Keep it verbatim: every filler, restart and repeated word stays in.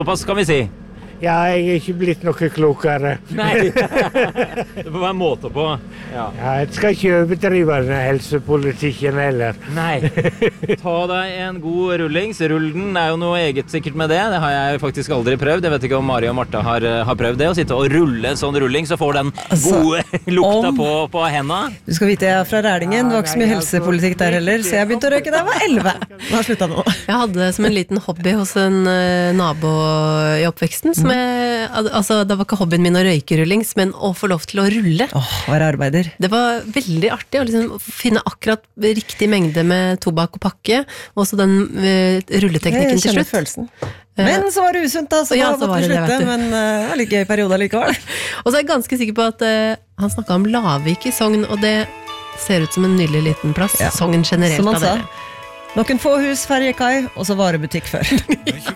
Såpass kan vi si. Ja, jeg er ikke blitt noe klokere. Nei, det får være måte på. Ja. Ja, jeg skal ikke overdrive denne helsepolitikken heller. Nei, ta deg en god rullings. Rullen er jo noe eget sikkert med det. Det har jeg faktisk aldri prøvd. Jeg vet ikke om Mari og Martha har, har prøvd det. Å sitte og rulle en sånn rulling, så får den gode lukta om- på, på hendene. Du skal vite, jeg er fra Rælingen, det var ikke så mye helsepolitikk der heller, så jeg begynte å røyke da jeg var elleve. Nå har jeg sluttet nå. Jeg hadde det som en liten hobby hos en uh, nabo i oppveksten, som jeg, altså det var ikke hobbyen min å røyke rullings, men å få lov til å rulle. Åh, være arbeider. Det var veldig artig å liksom finne akkurat riktig mengde med tobakk og pakke, og også den uh, rulleteknikken Jeg til kjenner slutt. følelsen. Men så var det usunt da, så Ja, da så var måtte vi det det, slutte, vet du. men uh, det var like gøy periode likevel. Og så er jeg ganske sikker på at uh, han snakket om Lavik i Sogn, og det ser ut som en nydelig liten plass. Ja. Sogn generelt Som han av sa, dere. noen få hus, ferjekai, og så varebutikk før.